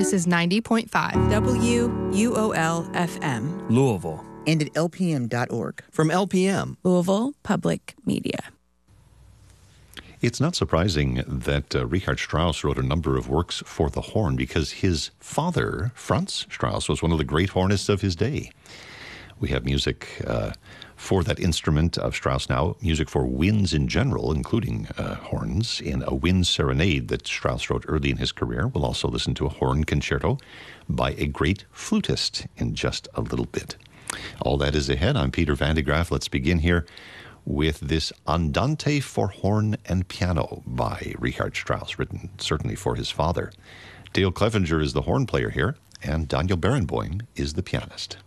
This is 90.5 WUOL-FM. Louisville. And at LPM.org. From LPM. Louisville Public Media. It's not surprising that Richard Strauss wrote a number of works for the horn because his father, Franz Strauss, was one of the great hornists of his day. We have music for that instrument of Strauss now, music for winds in general, including horns, in a wind serenade that Strauss wrote early in his career. We'll also listen to a horn concerto by a great flutist in just a little bit. All that is ahead. I'm Peter Van de Graaf. Let's begin here with this Andante for horn and piano by Richard Strauss, written certainly for his father. Dale Clevenger is the horn player here, and Daniel Barenboim is the pianist.